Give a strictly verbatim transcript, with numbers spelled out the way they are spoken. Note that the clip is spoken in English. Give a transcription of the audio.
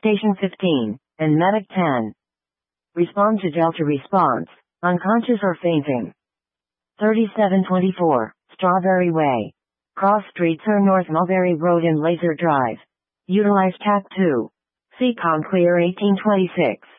Station fifteen, and Medic ten. Respond to Delta response, unconscious or fainting. thirty-seven twenty-four, Strawberry Way. Cross Street, turn north Mulberry Road and Laser Drive. Utilize T A C two. C COM clear eighteen twenty-six.